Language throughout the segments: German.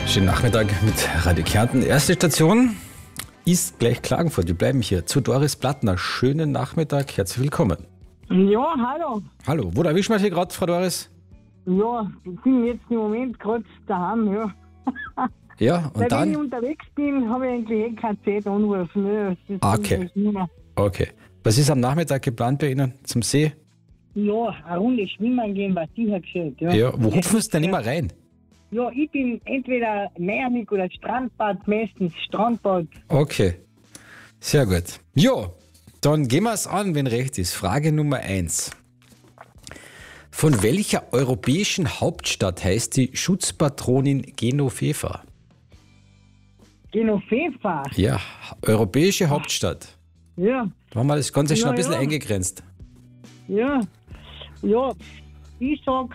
Schönen Nachmittag mit Radio Kärnten. Erste Station ist gleich Klagenfurt. Wir bleiben hier zu Doris Plattner. Schönen Nachmittag, herzlich willkommen. Ja, hallo. Hallo, wo erwischen wir Sie gerade, Frau Doris? Ja, ich bin jetzt im Moment gerade daheim, ja. Ja, und Weil dann? wenn ich unterwegs bin, habe ich eigentlich keine Zeit anrufen. Ne? Okay. Okay. Was ist am Nachmittag geplant bei Ihnen zum See? Ja, eine Runde schwimmen gehen, was sicher gescheit. Ja, Ja, wo hupfen Sie denn immer rein? Ja, ich bin entweder Meernig oder Strandbad, meistens Strandbad. Okay, sehr gut. Jo, dann gehen wir es an, wenn recht ist. Frage Nummer 1. Von welcher europäischen Hauptstadt heißt die Schutzpatronin Genoveva? Genoveva? Ja, europäische Hauptstadt. Ja, Da haben wir das Ganze schon ein bisschen Ja. eingegrenzt. ja. Ja, ich sag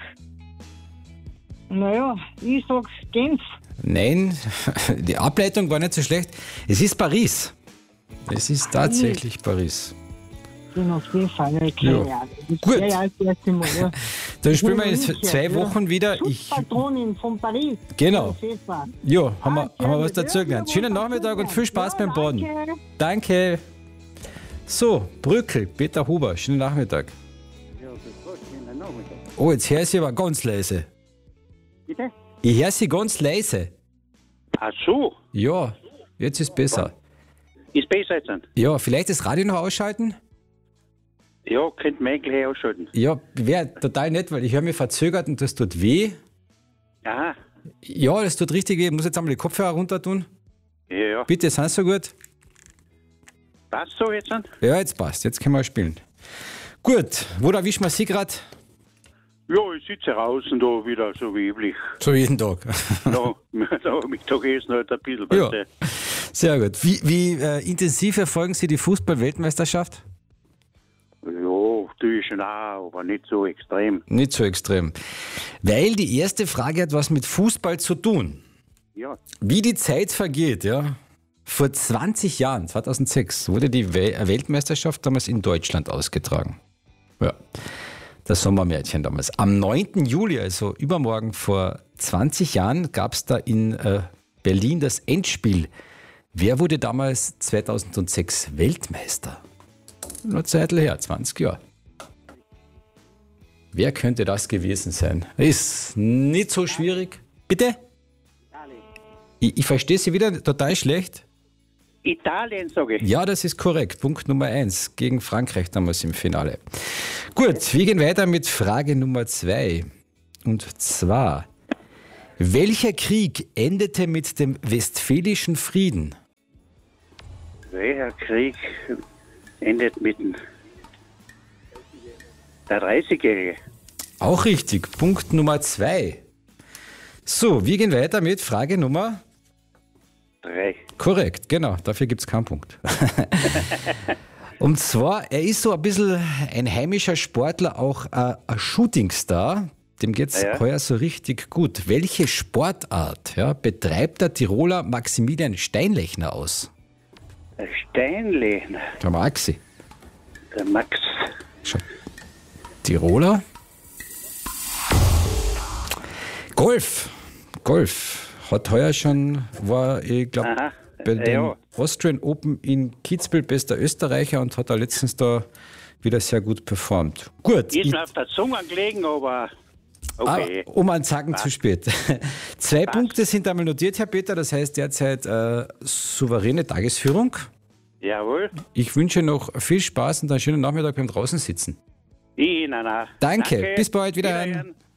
Genf. Nein, die Ableitung war nicht so schlecht. Es ist Paris. Es ist tatsächlich Paris. Genoveva, ne, Ja. keine Ahnung. Gut. Ja, das erste Mal, ja. Dann spielen wir in München, 2 Wochen wieder. Schutzpatronin von Paris. Genau. Genoveva. Ja, haben wir sehr was gut. dazu Ja, gelernt. wir Schönen wollen Nachmittag und viel Spaß ja, beim Baden. danke. Danke. So, Brückel, Peter Huber, schönen Nachmittag. Ja, das war schönen Nachmittag. Oh, jetzt höre ich Sie aber ganz leise. Bitte? Ich höre Sie ganz leise. Ach so, Ja, jetzt ist besser. ist besser jetzt dann. Ja, vielleicht das Radio noch ausschalten? Ja, könnte man eigentlich ausschalten. Ja, wäre total nett, weil ich höre mich verzögert und das tut weh. Aha, Ja, das tut richtig weh. Ich muss jetzt einmal die Kopfhörer runter tun. ja. Bitte, sind Sie so gut? Passt so jetzt dann? Ja, jetzt passt. Jetzt können wir spielen. Gut, wo erwischen wir Sie gerade? Ja, ich sitze draußen da wieder, so wie üblich. So jeden Tag. Da Mittagessen halt ein bisschen. Ja. weißt du. Sehr gut. Wie intensiv verfolgen Sie die Fußball-Weltmeisterschaft? Ja, tue ich schon auch, aber nicht so extrem. Nicht so extrem. Weil die erste Frage hat was mit Fußball zu tun. Ja, Wie die Zeit vergeht, ja. Vor 20 Jahren, 2006, wurde die Weltmeisterschaft damals in Deutschland ausgetragen. Ja, das Sommermärchen damals. Am 9. Juli, also übermorgen vor 20 Jahren, gab es da in Berlin das Endspiel. Wer wurde damals 2006 Weltmeister? Nur Zeit her, 20 Jahre. Wer könnte das gewesen sein? Ist nicht so schwierig. Bitte? Ich verstehe Sie wieder total schlecht. Italien, sage ich. Ja, das ist korrekt. Punkt Nummer 1 gegen Frankreich damals im Finale. Gut, wir gehen weiter mit Frage Nummer 2. Und zwar, welcher Krieg endete mit dem Westfälischen Frieden? Welcher Krieg endet mit dem der 30-Jährige? Auch richtig. Punkt Nummer 2. So, wir gehen weiter mit Frage Nummer 3. korrekt, genau, dafür gibt es keinen Punkt. Und zwar, er ist so ein bisschen ein heimischer Sportler, auch ein Shootingstar. Dem geht es Ja. heuer so richtig gut. Welche Sportart betreibt der Tiroler Maximilian Steinlechner aus? Der Steinlehner, Der Maxi. der Max. Schau. Tiroler? Golf. Hat heuer schon, war, ich glaube, Aha, bei den ja. Austrian Open in Kitzbühel bester Österreicher und hat da letztens da wieder sehr gut performt. Gut, Ist mir auf der Zunge gelegen, aber okay. um einen Zacken zu spät. 2 Punkte sind einmal notiert, Herr Peter, das heißt derzeit souveräne Tagesführung. Jawohl. Ich wünsche noch viel Spaß und einen schönen Nachmittag beim Draußensitzen. Ihnen auch. Danke. Bis bald, wiederhören.